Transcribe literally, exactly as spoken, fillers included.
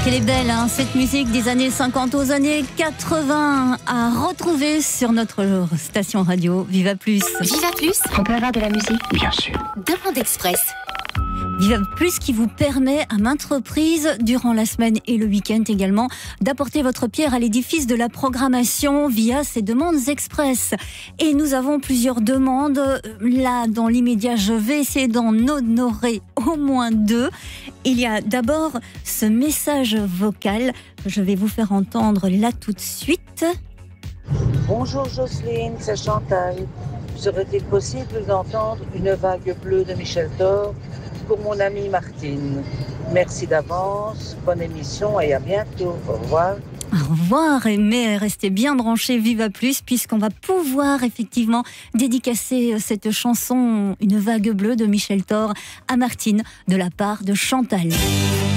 qu'elle est belle, hein, cette musique des années cinquante aux années quatre-vingts à retrouver sur notre station radio Viva Plus. Viva Plus, on peut avoir de la musique? Bien sûr. Demande Express. Viva Plus qui vous permet à maintes reprises, durant la semaine et le week-end également, d'apporter votre pierre à l'édifice de la programmation via ces demandes express. Et nous avons plusieurs demandes. Là, dans l'immédiat, je vais essayer d'en honorer au moins deux. Il y a d'abord ce message vocal que je vais vous faire entendre là tout de suite. Bonjour Jocelyne, c'est Chantal. Serait-il possible d'entendre Une vague bleue de Michel Thor pour mon amie Martine? Merci d'avance, bonne émission et à bientôt. Au revoir. Au revoir, mais restez bien branchés Viva Plus, puisqu'on va pouvoir effectivement dédicacer cette chanson Une vague bleue de Michel Thor à Martine de la part de Chantal.